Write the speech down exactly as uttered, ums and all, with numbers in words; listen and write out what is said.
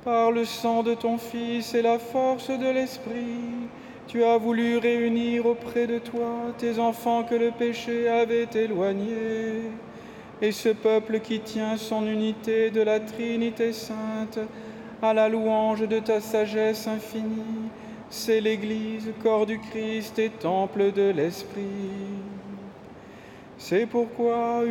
Par le sang de ton Fils et la force de l'Esprit, tu as voulu réunir auprès de toi tes enfants que le péché avait éloignés. Et ce peuple qui tient son unité de la Trinité sainte, à la louange de ta sagesse infinie, c'est l'Église, corps du Christ et temple de l'Esprit. C'est pourquoi